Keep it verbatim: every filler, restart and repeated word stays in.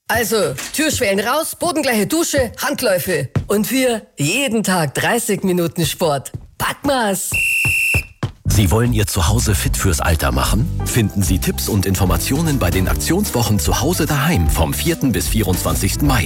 Also, Türschwellen raus, bodengleiche Dusche, Handläufe. Und wir jeden Tag dreißig Minuten Sport. Packmas! Sie wollen Ihr Zuhause fit fürs Alter machen? Finden Sie Tipps und Informationen bei den Aktionswochen Zuhause daheim vom vierten bis vierundzwanzigsten Mai.